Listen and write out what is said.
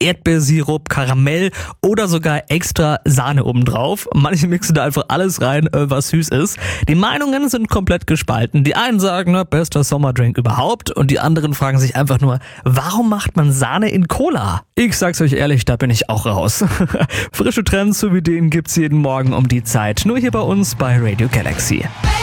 Erdbeersirup, Karamell oder sogar extra Sahne obendrauf. Manche mixen da einfach alles rein, was süß ist. Die Meinungen sind komplett gespalten. Die einen sagen, bester Sommerdrink überhaupt, und die anderen fragen sich einfach nur, warum macht man Sahne in Cola? Ich sag's euch ehrlich, da bin ich auch raus. Frische Trends, so wie den gibt's jeden Morgen um die Zeit. Nur hier bei uns bei Radio Galaxy.